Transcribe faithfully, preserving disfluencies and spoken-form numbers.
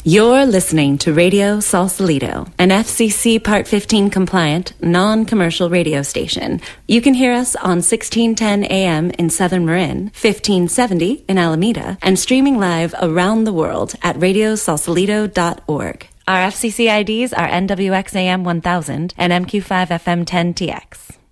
You're listening to Radio Sausalito, an F C C Part fifteen compliant, non-commercial radio station. You can hear us on sixteen ten A M in Southern Marin, fifteen seventy in Alameda, and streaming live around the world at radio sausalito dot org. Our F C C I Ds are N W X A M one thousand and M Q five F M ten T X.